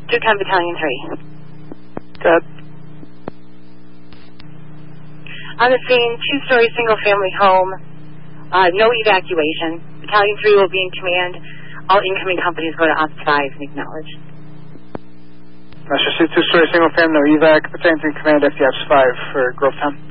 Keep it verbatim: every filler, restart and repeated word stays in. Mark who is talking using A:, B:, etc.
A: two ten Battalion three.
B: Good.
A: On the scene, two-story single-family home, uh, no evacuation. Battalion three will be in command. All incoming companies go to Ops five and acknowledge.
B: Master C, two-story single-family, no evac. Battalion three command, F D Ops five for Grove Town.